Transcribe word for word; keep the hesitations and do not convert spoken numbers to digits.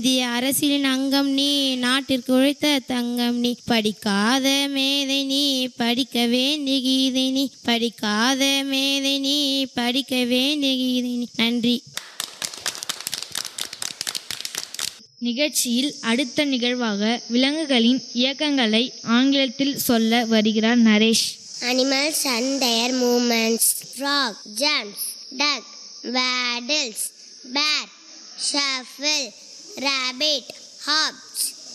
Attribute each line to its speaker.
Speaker 1: இந்திய அரசியலின் அங்கம் நீ, நாட்டிற்கு உழைத்த தங்கம் நீ. படிக்காத மேதை நீ, படிக்க வேண்டிய கீதை நீ. படிக்காத மேதை நீ, படிக்க வேண்டிய கீதை நீ. நன்றி.
Speaker 2: நிகழ்ச்சியில் அடுத்த நிகழ்வாக விலங்குகளின் இயக்கங்களை ஆங்கிலத்தில் சொல்ல வருகிறார் Naresh.
Speaker 3: Animals and their movements. Frog jumps, duck waddles, bear shuffle, rabbit hop,